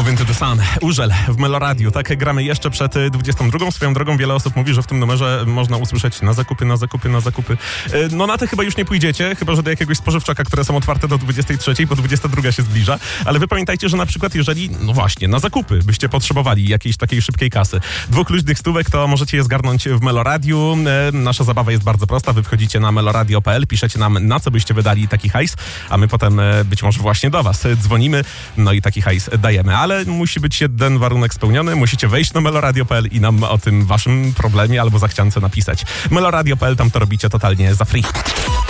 Move Into The Sun, Urzel w Meloradiu. Tak gramy jeszcze przed 22. Swoją drogą wiele osób mówi, że w tym numerze można usłyszeć na zakupy. No na te chyba już nie pójdziecie, chyba że do jakiegoś spożywczaka, które są otwarte do 23, bo 22 się zbliża. Ale wy pamiętajcie, że na przykład jeżeli, no właśnie, na zakupy byście potrzebowali jakiejś takiej szybkiej kasy, 2 luźnych stówek, to możecie je zgarnąć w Meloradiu. Nasza zabawa jest bardzo prosta. Wy wchodzicie na meloradio.pl, piszecie nam, na co byście wydali taki hajs, a my potem być może właśnie do was dzwonimy, no i taki hajs dajemy. Ale musi być jeden warunek spełniony. Musicie wejść na meloradio.pl i nam o tym waszym problemie albo zachciance napisać. Meloradio.pl, tam to robicie totalnie za free.